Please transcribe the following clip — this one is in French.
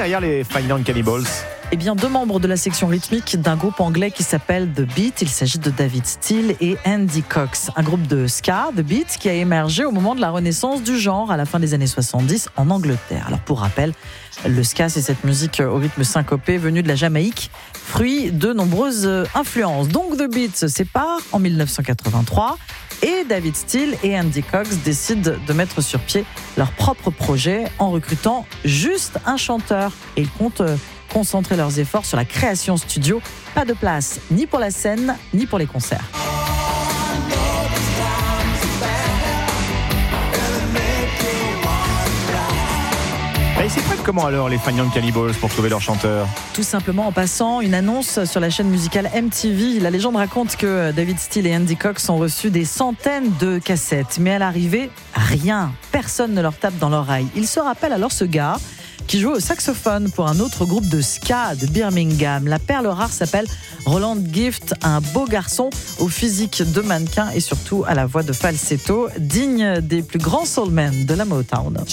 derrière les Fine Young Cannibals? Eh bien, 2 membres de la section rythmique d'un groupe anglais qui s'appelle The Beat. Il s'agit de David Steele et Andy Cox. Un groupe de ska, The Beat, qui a émergé au moment de la renaissance du genre à la fin des années 70 en Angleterre. Alors, pour rappel, le ska, c'est cette musique au rythme syncopé venue de la Jamaïque, fruit de nombreuses influences. Donc, The Beat se sépare en 1983. Et David Steele et Andy Cox décident de mettre sur pied leur propre projet en recrutant juste un chanteur. Et ils comptent concentrer leurs efforts sur la création studio. Pas de place ni pour la scène, ni pour les concerts. Et ils s'y prennent comment alors les Fine Young Cannibals pour trouver leur chanteur? Tout simplement en passant une annonce sur la chaîne musicale MTV. La légende raconte que David Steele et Andy Cox ont reçu des centaines de cassettes. Mais à l'arrivée, rien. Personne ne leur tape dans l'oreille. Ils se rappellent alors ce gars qui joue au saxophone pour un autre groupe de ska de Birmingham. La perle rare s'appelle Roland Gift, un beau garçon au physique de mannequin et surtout à la voix de falsetto, digne des plus grands soulmen de la Motown.